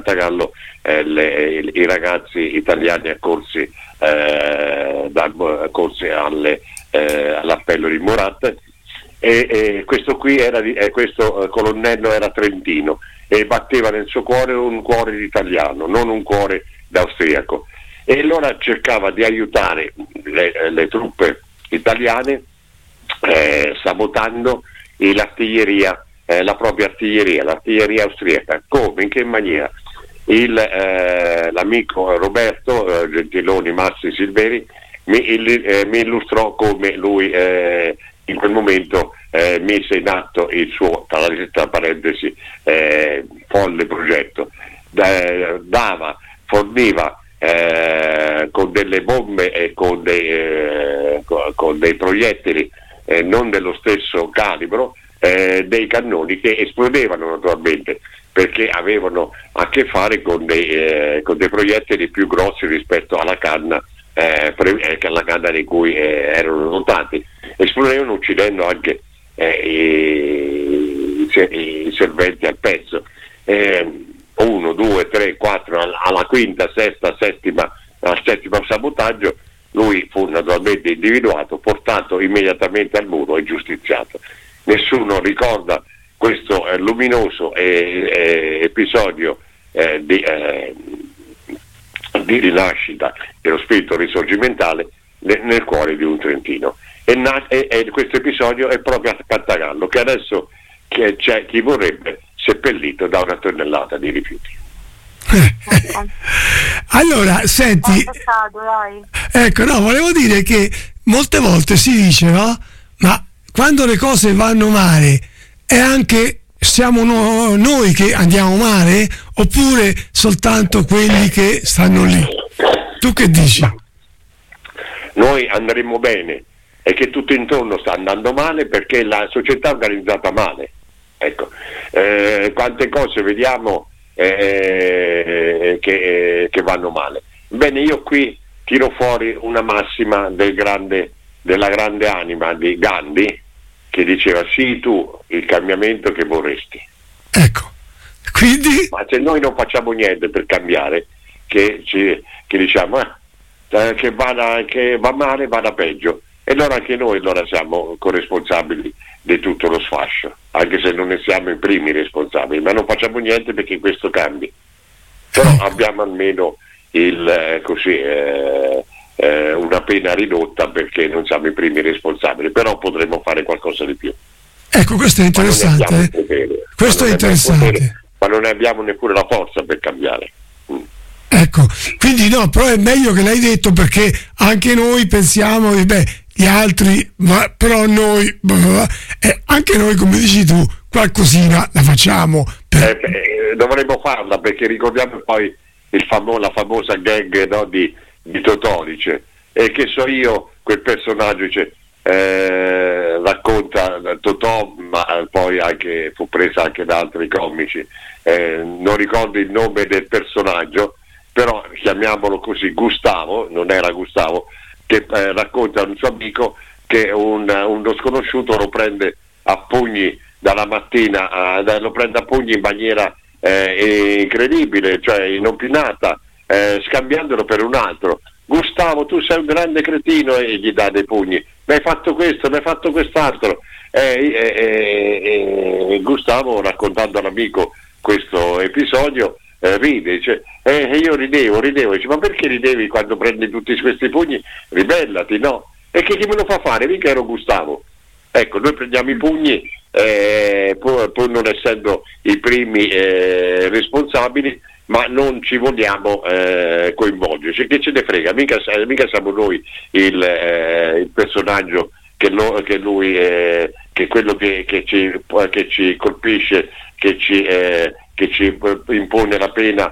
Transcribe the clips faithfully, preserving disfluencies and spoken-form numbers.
Cantagallo eh, le, i ragazzi italiani accorsi, eh, da, accorsi alle, eh, all'appello di Murat, e, e questo qui era di, eh, questo colonnello era trentino e batteva nel suo cuore un cuore di italiano, non un cuore d'austriaco, e allora cercava di aiutare le, le truppe italiane eh, sabotando l'artiglieria, eh, la propria artiglieria, l'artiglieria austriaca. Come? In che maniera? Il, eh, l'amico Roberto eh, Gentiloni Massi Silveri mi, il, eh, mi illustrò come lui eh, in quel momento eh, mise in atto il suo, tra, tra parentesi, eh, folle progetto. Da, dava, forniva eh, con delle bombe e con dei, eh, con, con dei proiettili eh, non dello stesso calibro, eh, dei cannoni che esplodevano naturalmente, perché avevano a che fare con dei, eh, con dei proiettili più grossi rispetto alla canna, eh, pre- eh, alla canna di cui eh, erano dotati. Esplodevano uccidendo anche eh, i, i, i serventi al pezzo. Eh, uno, due, tre, quattro, alla quinta, sesta, settima, al settimo sabotaggio, lui fu naturalmente individuato, portato immediatamente al muro e giustiziato. Nessuno ricorda questo eh, luminoso eh, eh, episodio eh, di, eh, di rinascita dello spirito risorgimentale ne, nel cuore di un trentino. E, na- e, e questo episodio è proprio a Cantagallo, che adesso che c'è chi vorrebbe seppellito da una tonnellata di rifiuti. Allora, senti, ecco, no, volevo dire che molte volte si dice, no? Ma quando le cose vanno male è anche siamo no, noi che andiamo male oppure soltanto quelli che stanno lì? Tu che dici? Noi andremo bene, è che tutto intorno sta andando male perché la società è organizzata male. Ecco, eh, quante cose vediamo eh, che, eh, che vanno male. Bene, io qui tiro fuori una massima del grande, della grande anima di Gandhi, che diceva: sii tu il cambiamento che vorresti. Ecco, quindi? Ma se noi non facciamo niente per cambiare, che, ci, che diciamo eh, che, vada, che va male, vada peggio. E allora anche noi allora siamo corresponsabili di tutto lo sfascio, anche se non ne siamo i primi responsabili, ma non facciamo niente perché questo cambi. Però abbiamo almeno il, eh, così, eh, eh, una pena ridotta perché non siamo i primi responsabili, però potremmo fare qualcosa di più. Ecco, questo è interessante. Questo è interessante. Potere, ma non ne abbiamo neppure la forza per cambiare. Mm. Ecco, quindi no, però è meglio che l'hai detto, perché anche noi pensiamo, beh, gli altri, ma però noi, eh, anche noi, come dici tu, qualcosina la facciamo. Per... Eh, beh, dovremmo farla, perché ricordiamo poi il famo- la famosa gag, no, di, di Totò, dice, e che so io, quel personaggio dice, eh, racconta Totò, ma poi anche fu presa anche da altri comici, eh, non ricordo il nome del personaggio, però chiamiamolo così, Gustavo, non era Gustavo, che eh, racconta a un suo amico che un, uno sconosciuto lo prende a pugni dalla mattina, a, lo prende a pugni in maniera eh, incredibile, cioè inopinata, eh, scambiandolo per un altro. Gustavo, tu sei un grande cretino, e gli dà dei pugni, mi hai fatto questo, mi hai fatto quest'altro. E eh, eh, eh, Gustavo, raccontando all'amico questo episodio, Eh, ride, dice, eh, io ridevo, ridevo, dice, ma perché ridevi quando prendi tutti questi pugni? Ribellati, no? E che chi me lo fa fare? Mica ero Gustavo. Ecco, noi prendiamo i pugni, eh, pur, pur non essendo i primi eh, responsabili, ma non ci vogliamo eh, coinvolgerci, che ce ne frega, mica, mica siamo noi il, eh, il personaggio che, lo, che lui, eh, che quello che, che, ci, che ci colpisce, che ci... Eh, che ci impone la pena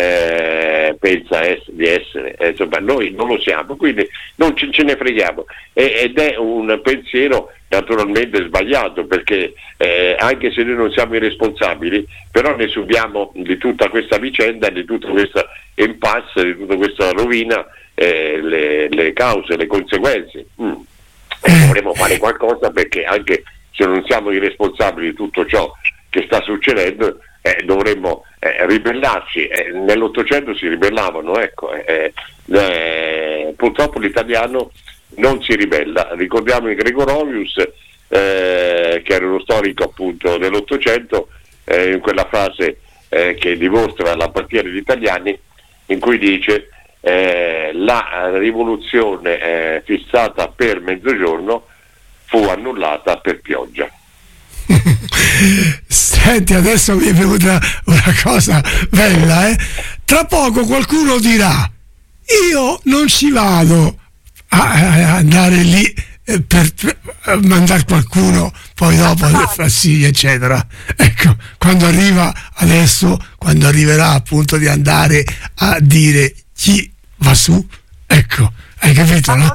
eh, pensa ess- di essere, eh, insomma noi non lo siamo, quindi non ce, ce ne freghiamo, e, ed è un pensiero naturalmente sbagliato, perché eh, anche se noi non siamo i responsabili, però ne subiamo di tutta questa vicenda, di tutta questa impasse, di tutta questa rovina eh, le, le cause, le conseguenze. Mm. E dovremmo fare qualcosa, perché anche se non siamo i responsabili di tutto ciò che sta succedendo, eh, dovremmo eh, ribellarci. Eh, nell'Ottocento si ribellavano, ecco. Eh, eh, purtroppo l'italiano non si ribella. Ricordiamo il Gregorovius, eh, che era uno storico appunto dell'Ottocento, eh, in quella frase eh, che dimostra l'apatia degli italiani, in cui dice eh, la rivoluzione eh, fissata per mezzogiorno fu annullata per pioggia. Senti, adesso mi è venuta una cosa bella, eh? Tra poco qualcuno dirà: io non ci vado a, a andare lì eh, per, per mandare qualcuno poi dopo a far sì, eccetera. Ecco, quando arriva adesso, quando arriverà appunto di andare a dire chi va su, ecco, hai capito, no?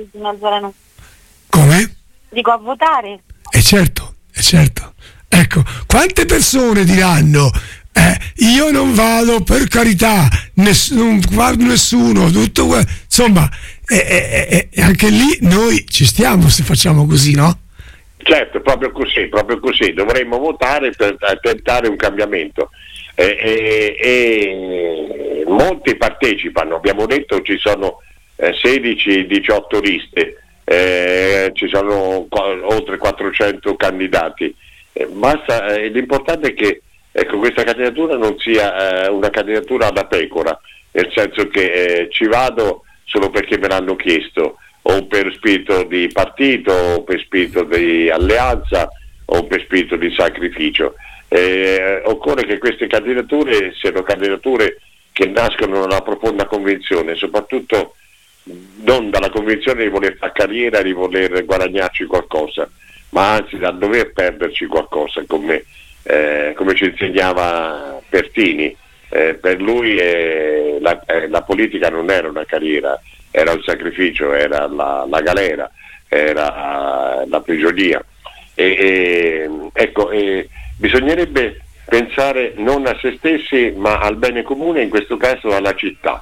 Come? Dico, a votare. E certo, e certo. Ecco, quante persone diranno eh, io non vado, per carità, ness- non guardo nessuno, tutto que- insomma, e eh, eh, anche lì noi ci stiamo se facciamo così, no? Certo, proprio così, proprio così. Dovremmo votare per tentare un cambiamento. E eh, eh, eh, molti partecipano, abbiamo detto ci sono eh, sedici diciotto liste. Eh, ci sono qu- oltre quattrocento candidati, eh, basta, eh, l'importante è che ecco, questa candidatura non sia eh, una candidatura alla pecora, nel senso che eh, ci vado solo perché me l'hanno chiesto, o per spirito di partito, o per spirito di alleanza, o per spirito di sacrificio. Eh, occorre che queste candidature siano candidature che nascono dalla profonda convinzione, soprattutto non dalla convinzione di voler fare carriera, di voler guadagnarci qualcosa, ma anzi da dover perderci qualcosa, come, eh, come ci insegnava Pertini. Eh, per lui eh, la, eh, la politica non era una carriera, era un sacrificio, era la, la galera, era la prigionia. E, e, ecco, e bisognerebbe pensare non a se stessi ma al bene comune, in questo caso alla città.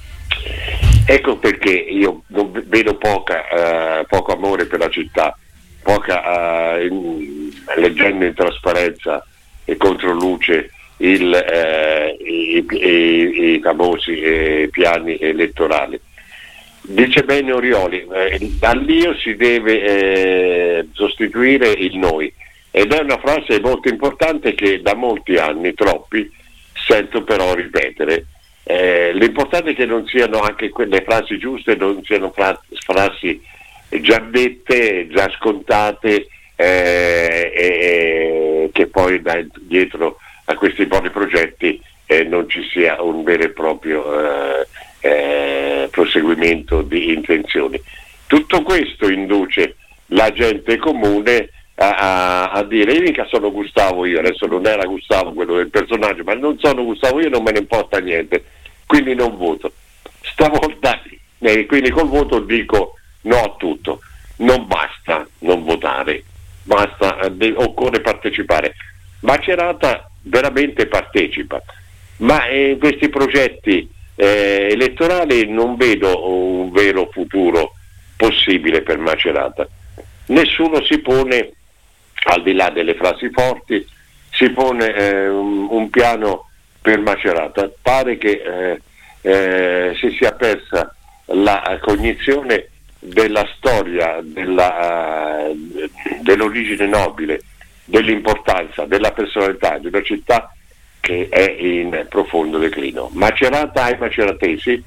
Ecco perché io vedo poca, eh, poco amore per la città, poca eh, in, leggendo in trasparenza e controluce il, eh, i, i, i famosi eh, piani elettorali. Dice bene Orioli, eh, dall'io si deve eh, sostituire il noi, ed è una frase molto importante che da molti anni, troppi, sento però ripetere. Eh, l'importante è che non siano anche quelle frasi giuste, non siano fra- frasi già dette, già scontate, eh, e che poi da, dietro a questi buoni progetti eh, non ci sia un vero e proprio eh, eh, proseguimento di intenzioni. Tutto questo induce la gente comune a, a, a dire: io mica sono Gustavo, io adesso non era Gustavo quello del personaggio, ma non sono Gustavo, io non me ne importa niente, quindi non voto. Stavolta, eh, quindi col voto dico no a tutto. Non basta non votare, basta, eh, occorre partecipare. Macerata veramente partecipa, ma in questi progetti eh, elettorali non vedo un vero futuro possibile per Macerata. Nessuno si pone, al di là delle frasi forti, si pone eh, un, un piano per Macerata. Pare che eh, eh, si sia persa la cognizione della storia, della, uh, dell'origine nobile, dell'importanza, della personalità di una città che è in profondo declino. Macerata ai maceratesi,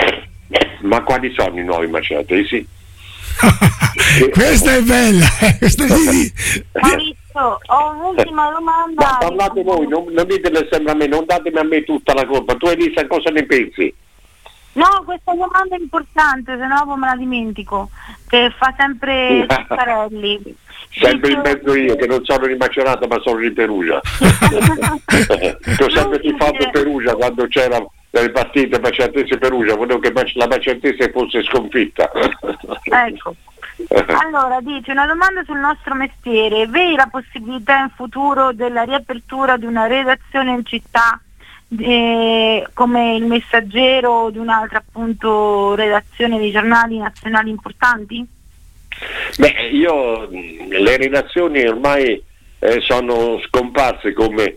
ma quali sono i nuovi maceratesi? Questa è bella, questa è di... Maurizio, ho un'ultima domanda. Ma parlate voi, non, non ditele sempre a me, non datemi a me tutta la colpa. Tu Elisa cosa ne pensi? No, questa domanda è importante, se no poi me la dimentico, che fa sempre Ciccarelli. Sempre in mezzo io, che non sono di Macerata ma sono di Perugia. Che ho sempre tifato Perugia quando c'era le partite Maceratese Perugia, volevo che la Maceratese fosse sconfitta. Ecco. Allora, dice una domanda sul nostro mestiere: vedi la possibilità in futuro della riapertura di una redazione in città eh, come Il Messaggero o di un'altra appunto redazione di giornali nazionali importanti? Beh, io le redazioni ormai eh, sono scomparse come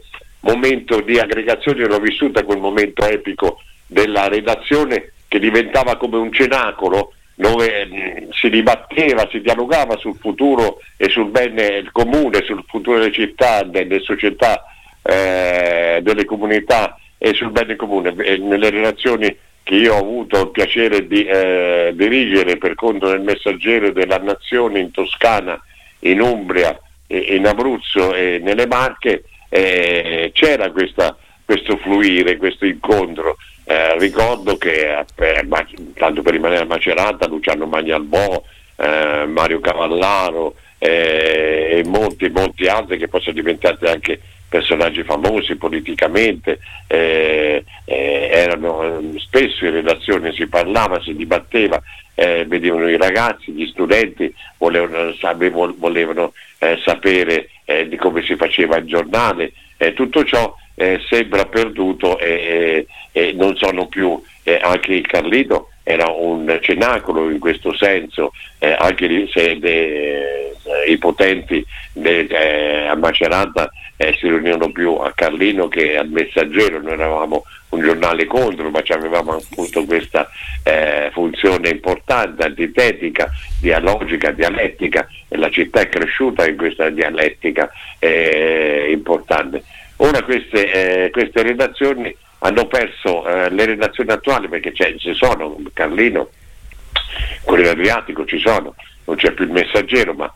momento di aggregazione, l'ho vissuta quel momento epico della redazione che diventava come un cenacolo dove mh, si dibatteva, si dialogava sul futuro e sul bene comune, sul futuro delle città, delle società, eh, delle comunità e sul bene comune. E nelle relazioni che io ho avuto il piacere di eh, dirigere per conto del Messaggero della Nazione in Toscana, in Umbria, e, in Abruzzo e nelle Marche, eh, c'era questa, questo fluire, questo incontro. Eh, ricordo che eh, tanto per rimanere a Macerata, Luciano Magnalbò, eh, Mario Cavallaro eh, e molti molti altri che poi sono diventati anche personaggi famosi politicamente, eh, eh, erano spesso in redazione, si parlava, si dibatteva, eh, vedevano i ragazzi, gli studenti volevano, volevano eh, sapere eh, di come si faceva il giornale, eh, tutto ciò eh, sembra perduto e, e, e non sono più, eh, anche il Carlino era un cenacolo in questo senso, eh, anche se de, eh, i potenti de, eh, a Macerata eh, si riunivano più a Carlino che al Messaggero. Noi eravamo un giornale contro, ma avevamo appunto questa eh, funzione importante, antitetica, dialogica, dialettica, e la città è cresciuta in questa dialettica eh, importante. Ora queste, eh, queste redazioni hanno perso eh, le redazioni attuali, perché c'è, ci sono Carlino, Corriere Adriatico ci sono, non c'è più il Messaggero, ma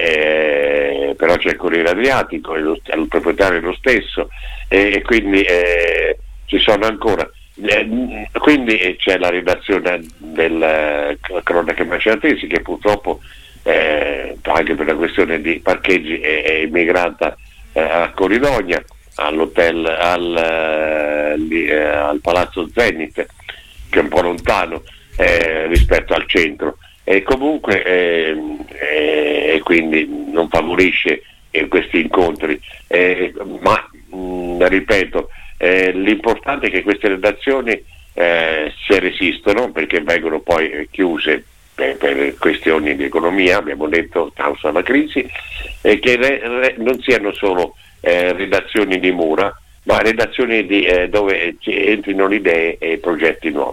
eh, però c'è il Corriere Adriatico, e lo, il proprietario è lo stesso, e, e quindi eh, ci sono ancora. Eh, quindi c'è la redazione del uh, Cronache Maceratesi, che purtroppo eh, anche per la questione di parcheggi è, è immigrata eh, a Corridogna, all'hotel, al, uh, lì, eh, al Palazzo Zenit, che è un po' lontano eh, rispetto al centro, e comunque eh, eh, e quindi non favorisce eh, questi incontri, eh, ma mh, ripeto, eh, l'importante è che queste redazioni eh, si resistono, perché vengono poi chiuse per, per questioni di economia, abbiamo detto, causa la crisi, e che re, re, non siano solo Eh, redazioni di mura, ma redazioni di, eh, dove ci entrino le idee e progetti nuovi.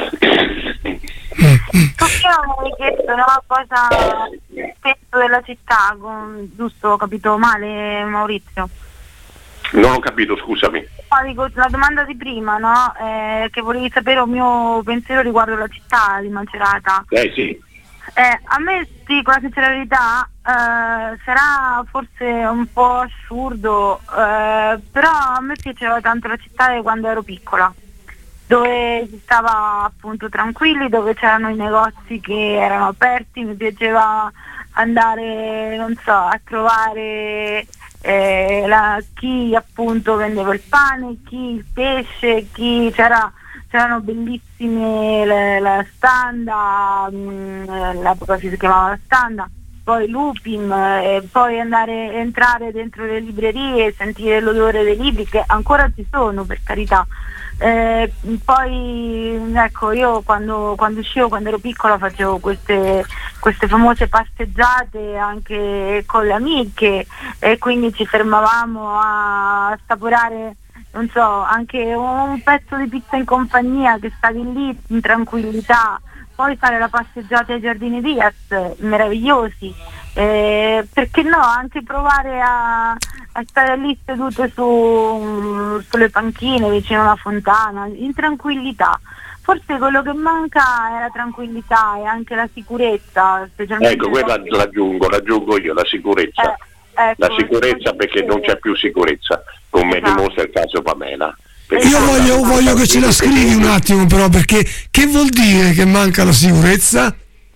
Possiamo chiesto una cosa spesso della città, con, giusto, ho capito male Maurizio? Non ho capito, scusami. No, dico, la domanda di prima, no? Eh, che volevi sapere un mio pensiero riguardo la città di Macerata. Eh sì. Eh, a me, dico la sincera verità, eh, sarà forse un po' assurdo, eh, però a me piaceva tanto la città di quando ero piccola, dove si stava appunto tranquilli, dove c'erano i negozi che erano aperti, mi piaceva andare, non so, a trovare eh, la, chi appunto vendeva il pane, chi il pesce, chi c'era... c'erano bellissime la, la standa, mh, l'epoca si chiamava la standa, poi Lupin, e poi andare entrare dentro le librerie, sentire l'odore dei libri che ancora ci sono, per carità. Eh, poi ecco, io quando, quando uscivo, quando ero piccola, facevo queste, queste famose passeggiate anche con le amiche, e quindi ci fermavamo a assaporare, non so, anche un pezzo di pizza in compagnia, che stavi lì in tranquillità, poi fare la passeggiata ai Giardini Diaz, meravigliosi, eh, perché no, anche provare a, a stare lì sedute su, sulle panchine vicino alla fontana, in tranquillità. Forse quello che manca è la tranquillità e anche la sicurezza, specialmente. Ecco, quella l'aggiungo, l'aggiungo io, la sicurezza. Eh. Ecco, la sicurezza, perché non c'è più sicurezza, come esatto. dimostra il caso Pamela. Io voglio, voglio che ce la scrivi un attimo, però, perché che vuol dire che manca la sicurezza?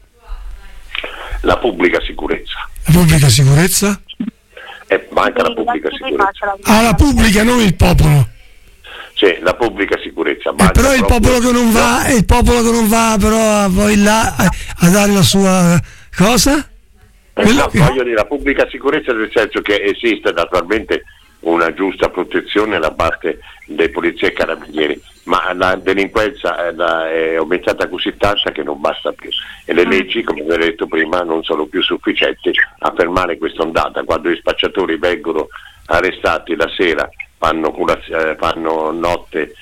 La pubblica sicurezza. La pubblica sicurezza? Eh, manca la pubblica sicurezza. Ah, la pubblica, non il popolo. Sì, la pubblica sicurezza. Eh, però il popolo che non va, no. il popolo che non va però poi là a, a dare la sua cosa? Eh, no, voglio dire, la pubblica sicurezza nel senso che esiste naturalmente una giusta protezione da parte dei polizia e carabinieri, ma la delinquenza è, la, è aumentata così tanta che non basta più, e le leggi, come vi ho detto prima, non sono più sufficienti a fermare questa ondata. Quando gli spacciatori vengono arrestati la sera fanno, eh, fanno notte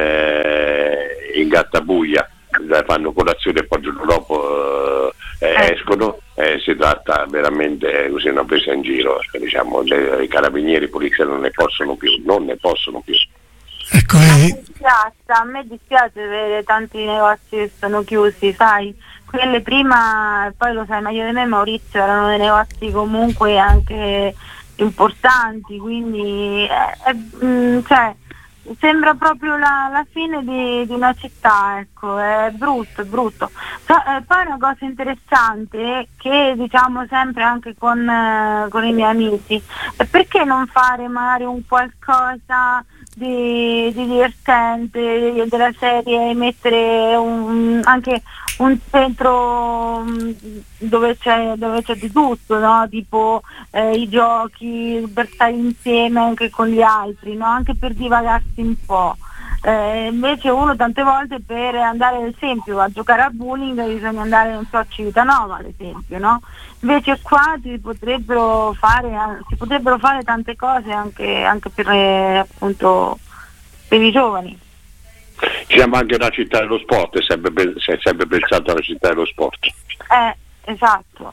eh, in gattabuia, fanno colazione e poi il giorno dopo eh, escono, eh, si tratta veramente così una presa in giro, diciamo, le, i carabinieri e polizia non ne possono più, non ne possono più. Ecco, a, me dispiace, a me dispiace vedere tanti negozi che sono chiusi, sai, quelle prima, poi lo sai meglio di me Maurizio, erano dei negozi comunque anche importanti, quindi eh, eh, mh, cioè sembra proprio la, la fine di, di una città, ecco, è brutto, è brutto. So, eh, poi una cosa interessante che diciamo sempre anche con, eh, con i miei amici, è perché non fare magari un qualcosa di, di divertente, della serie, mettere un, anche un centro dove c'è, dove c'è di tutto, no? Tipo eh, i giochi, per stare insieme anche con gli altri, no? Anche per divagarsi un po'. Eh, invece uno tante volte per andare ad esempio a giocare a bowling bisogna andare, non so, a Civitanova ad esempio, no? Invece qua si potrebbero fare, si potrebbero fare tante cose anche, anche per eh, appunto per i giovani. Siamo anche una città dello sport, è sempre, si è sempre pensato alla città dello sport. Eh, esatto.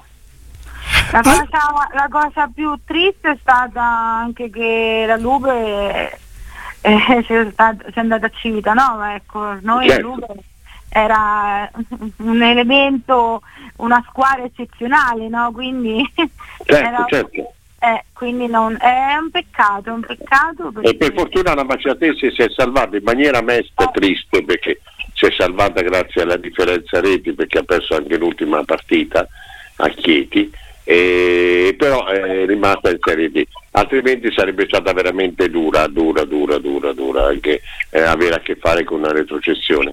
La cosa, la cosa più triste è stata anche che la Lube eh, si è andata a Civitanova, ecco, noi certo. La Lube era un elemento, una squadra eccezionale, no? Quindi certo, era, certo. Eh, quindi non, è un peccato, è un peccato perché... E per fortuna la Maciatese si è salvata in maniera mesta e triste, perché si è salvata grazie alla differenza reti, perché ha perso anche l'ultima partita a Chieti, e però è rimasta in Serie D, altrimenti sarebbe stata veramente dura, dura, dura, dura, dura anche eh, avere a che fare con una retrocessione.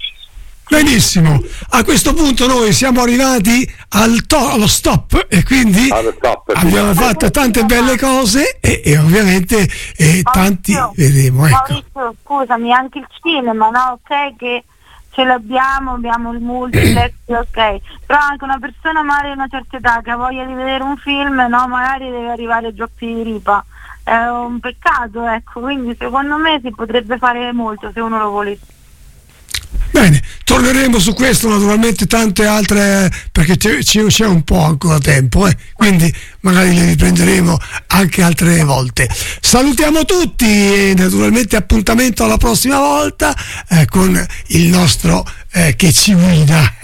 Benissimo, a questo punto noi siamo arrivati al to- allo stop e quindi stop, abbiamo sì. fatto tante belle cose e, e ovviamente eh, tanti vedremo. Ecco. Maurizio, scusami, anche il cinema, no? Ok, che ce l'abbiamo, abbiamo il multiplex, ok, però anche una persona magari di una certa età che ha voglia di vedere un film, no? Magari deve arrivare a Giochi di Ripa, è un peccato, ecco, quindi secondo me si potrebbe fare molto se uno lo volesse. Bene, torneremo su questo naturalmente tante altre, perché c'è, c'è un po' ancora tempo, eh? Quindi magari le riprenderemo anche altre volte. Salutiamo tutti e naturalmente appuntamento alla prossima volta eh, con il nostro eh, che ci guida.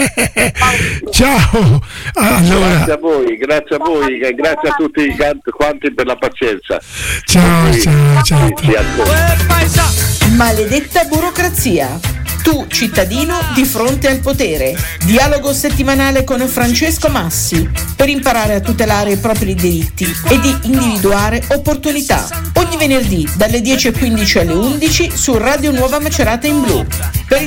Ciao. Allora, grazie a voi, grazie a voi, grazie a tutti quanti per la pazienza. Ciao, ciao, ciao. Maledetta burocrazia. Tu, cittadino, di fronte al potere. Dialogo settimanale con Francesco Massi per imparare a tutelare i propri diritti e di individuare opportunità. Ogni venerdì dalle dieci e quindici alle undici su Radio Nuova Macerata in Blu. Per